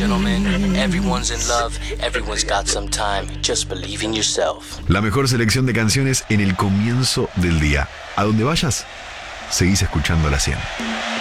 gentlemen, everyone's in love, everyone's got some time, just believe in yourself. La mejor selección de canciones en el comienzo del día. A donde vayas, seguís escuchando La 100.